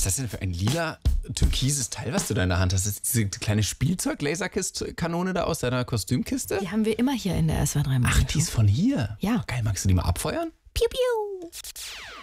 ist das denn für ein lila, türkises Teil, was du da in der Hand hast? Das ist diese kleine Spielzeug-Laserkanone da aus deiner Kostümkiste? Die haben wir immer hier in der SWR 3 Ach, die ist von hier? Ja. Geil, magst du die mal abfeuern? Piu, piu.